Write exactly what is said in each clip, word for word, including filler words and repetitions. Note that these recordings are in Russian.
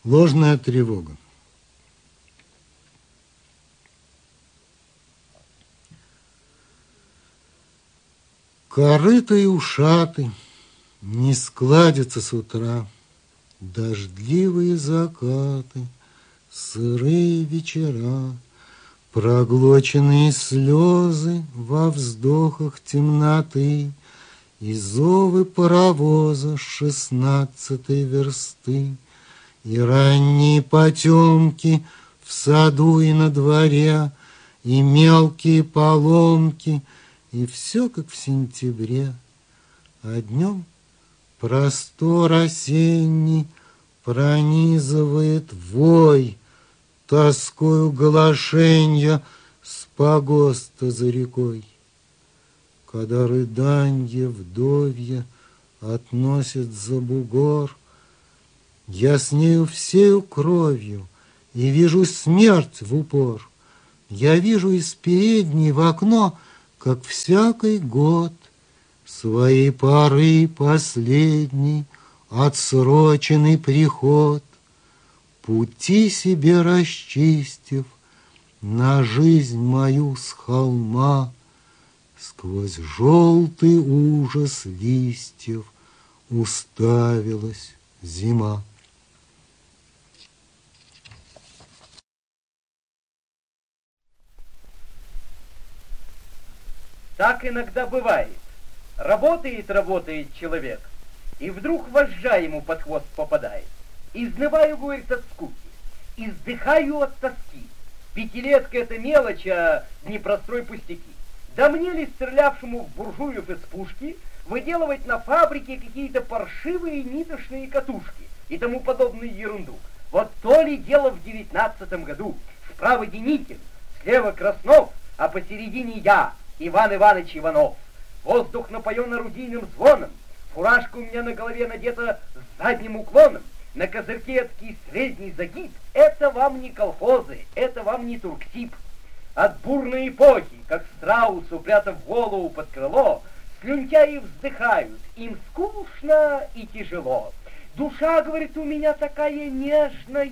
Ложная тревога. Корыто и ушаты не складятся с утра, дождливые закаты, сырые вечера, проглоченные слезы во вздохах темноты и зовы паровоза шестнадцатой версты, и ранние потемки в саду и на дворе, и мелкие поломки, и все как в сентябре. А днем простор осенний пронизывает вой, тоскою глашенья с погоста за рекой. Когда рыданье вдовье относит за бугор, я с нею всею кровью и вижу смерть в упор. Я вижу из передней в окно, как всякий год, своей поры последний отсроченный приход, пути себе расчистив, на жизнь мою с холма, сквозь желтый ужас листьев уставилась зима. Так иногда бывает. Работает, работает человек, и вдруг вожжа ему под хвост попадает. Изнываю, говорит, от скуки, издыхаю от тоски. Пятилетка — это мелочь, а непростой пустяки. Да мне ли, стрелявшему в буржуев из пушки, выделывать на фабрике какие-то паршивые ниточные катушки и тому подобную ерунду? Вот то ли дело в девятнадцатом году. Справа Деникин, слева Краснов, а посередине я, Иван Иванович Иванов. Воздух напоен орудийным звоном, фуражка у меня на голове надета с задним уклоном, на козырьке такий средний загиб. Это вам не колхозы, это вам не турксиб. От бурной эпохи, как страус, упрятав голову под крыло, слюнтяи вздыхают, им скучно и тяжело. Душа, говорит, у меня такая нежная,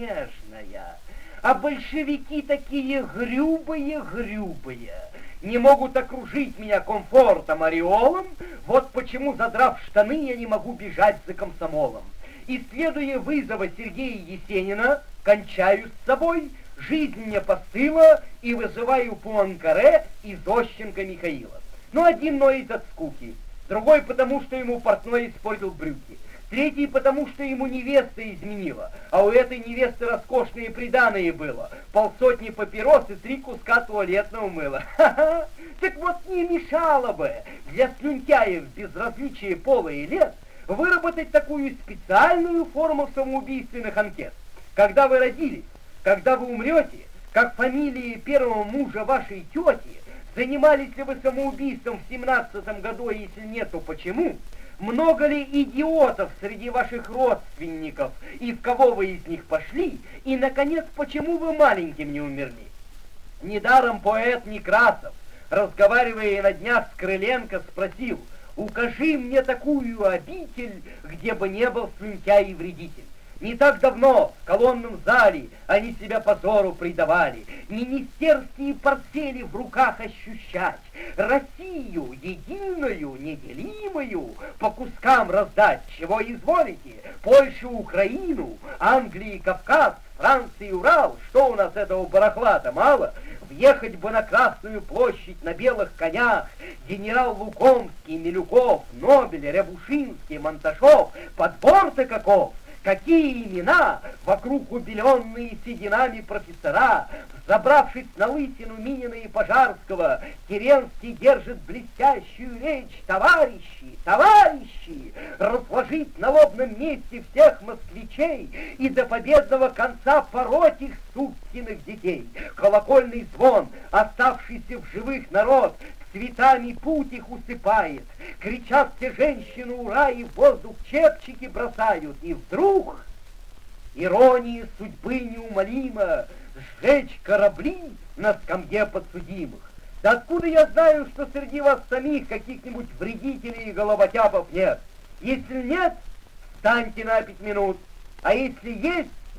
нежная, а большевики такие грубые-грубые. Не могут окружить меня комфортом, ореолом, вот почему, задрав штаны, я не могу бежать за комсомолом. Исследуя вызова Сергея Есенина, кончаю с собой, жизнь мне постыла, и вызываю Пуанкаре и Зощенко Михаила. Ну, один ноет от скуки, другой потому, что ему портной испортил брюки, третий потому, что ему невеста изменила, а у этой невесты роскошные приданое было, полсотни папирос и три куска туалетного мыла. Ха-ха! Так вот не мешало бы для слюнтяев без различия пола и лет выработать такую специальную форму самоубийственных анкет. Когда вы родились, когда вы умрете, как фамилии первого мужа вашей тети, занимались ли вы самоубийством в семнадцатом году, а если нет, то почему? Много ли идиотов среди ваших родственников, и в кого вы из них пошли? И, наконец, почему вы маленьким не умерли? Недаром поэт Некрасов, разговаривая на днях с Крыленко, спросил: «Укажи мне такую обитель, где бы не был слюнтяй и вредитель». Не так давно в колонном зале они себя позору предавали, министерские портфели в руках ощущать, Россию единую, неделимую, по кускам раздать, чего изволите, Польшу, Украину, Англии, Кавказ, Франции, Урал. Что у нас этого барахла-то мало? Въехать бы на Красную площадь на белых конях, генерал Лукомский, Милюков, Нобель, Рябушинский, Монташов, подбор-то каков! Какие имена вокруг убеленные сединами профессора, забравшись на лысину Минина и Пожарского, Керенский держит блестящую речь: «Товарищи, товарищи, разложить на лобном месте всех москвичей и до победного конца пороть их сукиных детей». Колокольный звон, оставшийся в живых народ, цветами путь их усыпает. Кричат все женщины «Ура!» и в воздух чепчики бросают. И вдруг ирония судьбы неумолима — сжечь корабли на скамье подсудимых. Да откуда я знаю, что среди вас самих каких-нибудь вредителей и головотяпов нет? Если нет, встаньте на пять минут, а если есть,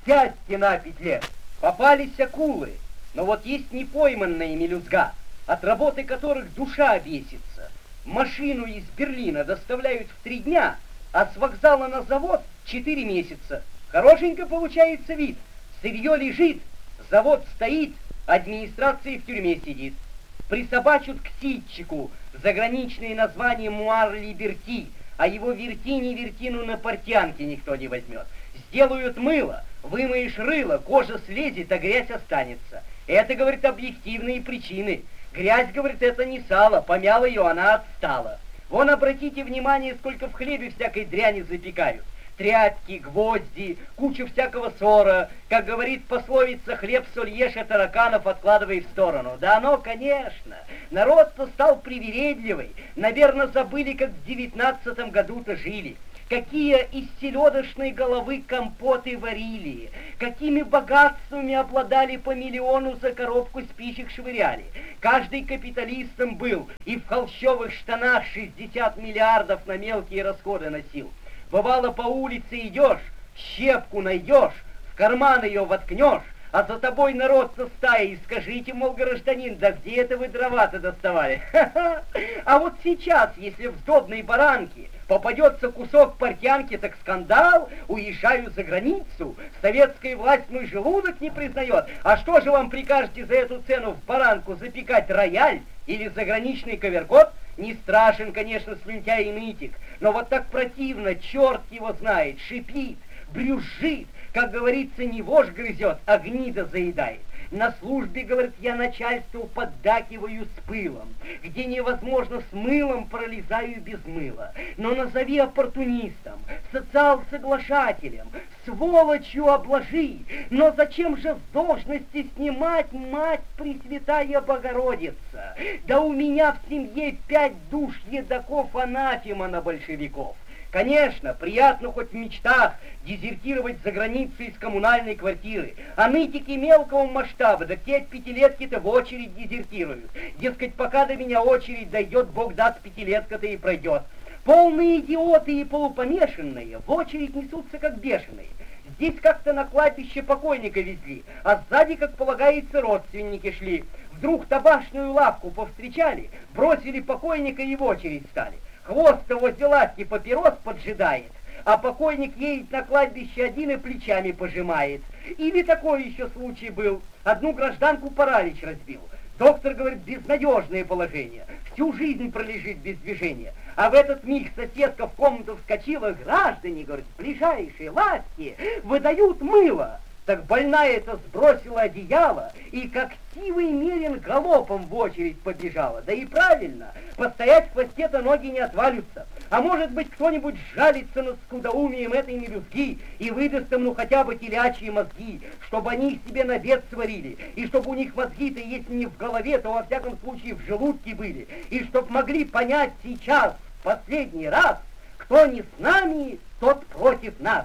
счастье на петле. Попались акулы, но вот есть непойманная мелюзга, от работы которых душа бесится. Машину из Берлина доставляют в три дня, а с вокзала на завод четыре месяца. Хорошенько получается вид. Сырье лежит, завод стоит, администрация в тюрьме сидит. Присобачат к ситчику заграничное название «Муар Либерти», а его верти не верти, ну на портянке никто не возьмет. Сделают мыло, вымоешь рыло, кожа слезет, а грязь останется. Это, говорит, объективные причины. Грязь, говорит, это не сало, помяла ее, она отстала. Вон, обратите внимание, сколько в хлебе всякой дряни запекают. Тряпки, гвозди, куча всякого ссора. Как говорит пословица, хлеб, соль ешь, а тараканов откладывай в сторону. Да оно, конечно. Народ-то стал привередливый. Наверное, забыли, как в девятнадцатом году-то жили. Какие из селедочной головы компоты варили, какими богатствами обладали по миллиону за коробку спичек швыряли. Каждый капиталистом был и в холщовых штанах шестьдесят миллиардов на мелкие расходы носил. Бывало, по улице идешь, щепку найдешь, в карман ее воткнешь, а за тобой народ со стаей. Скажите, мол, гражданин, да где это вы дрова-то доставали? Ха-ха. А вот сейчас, если в сдобной баранке попадется кусок портянки, так скандал, уезжаю за границу, советская власть мой желудок не признает. А что же вам прикажете за эту цену в баранку запекать, рояль или заграничный коверкот? Не страшен, конечно, слюнтяй и нытик, но вот так противно, черт его знает, шипит, брюзжит, как говорится, не вошь грызет, а гнида заедает. На службе, говорит, я начальству поддакиваю с пылом, где невозможно с мылом, пролезаю без мыла. Но назови оппортунистом, социал-соглашателем, сволочью обложи. Но зачем же с должности снимать, мать Пресвятая Богородица? Да у меня в семье пять душ едоков, анафема на большевиков. Конечно, приятно хоть в мечтах дезертировать за границу из коммунальной квартиры. А нытики мелкого масштаба, да те пятилетки-то в очередь дезертируют. Дескать, пока до меня очередь дойдет, Бог даст, пятилетка-то и пройдет. Полные идиоты и полупомешанные в очередь несутся как бешеные. Здесь как-то на кладбище покойника везли, а сзади, как полагается, родственники шли. Вдруг табачную лавку повстречали, бросили покойника и в очередь стали. Хвост возле лавки папирос поджидает, а покойник едет на кладбище один и плечами пожимает. Или такой еще случай был. Одну гражданку паралич разбил. Доктор говорит, безнадежное положение. Всю жизнь пролежит без движения. А в этот миг соседка в комнату вскочила. Граждане, говорит, ближайшие лавки выдают мыло. Так больная это сбросила одеяло и как сивый мерин галопом в очередь побежала. Да и правильно, постоять в хвосте-то ноги не отвалятся. А может быть, кто-нибудь жалится над скудоумием этой мелюзги и выдаст им, ну, хотя бы телячьи мозги, чтобы они их себе на обед сварили, и чтобы у них мозги-то, если не в голове, то во всяком случае в желудке были, и чтоб могли понять сейчас, в последний раз, кто не с нами, тот против нас.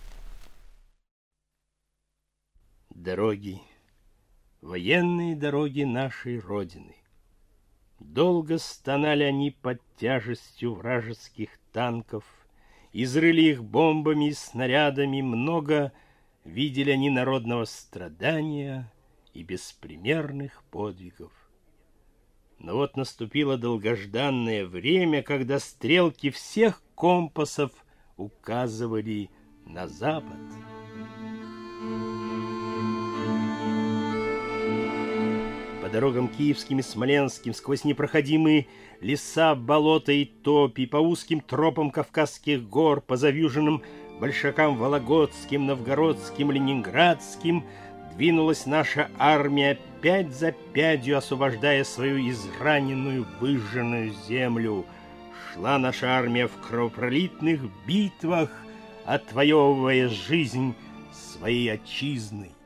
Дороги, военные дороги нашей Родины. Долго стонали они под тяжестью вражеских танков, изрыли их бомбами и снарядами, много видели они народного страдания и беспримерных подвигов. Но вот наступило долгожданное время, когда стрелки всех компасов указывали на запад. По дорогам киевским и смоленским, сквозь непроходимые леса, болота и топи, по узким тропам Кавказских гор, по завьюженным большакам вологодским, новгородским, ленинградским, двинулась наша армия пять за пятью, освобождая свою израненную, выжженную землю. Шла наша армия в кровопролитных битвах, отвоевывая жизнь своей отчизны.